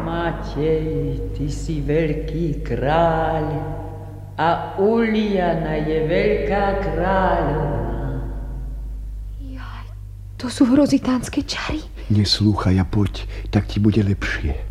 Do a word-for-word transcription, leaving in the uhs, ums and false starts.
Matej, ty si veľký kráľ a Uliana je veľká kráľovna. Jaj, to sú hrozitánske čary. Neslúchaj a poď, tak ti bude lepšie.